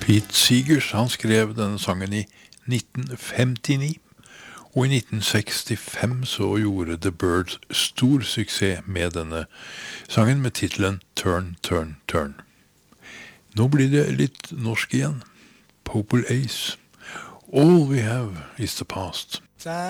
Pete Seegers, han skrev denne sangen i 1959, og i 1965 så gjorde The Byrds stor suksess med denne sangen med titelen Turn, Turn, Turn. Nå blir det litt norsk igjen. Popul Ace. All we have is the past.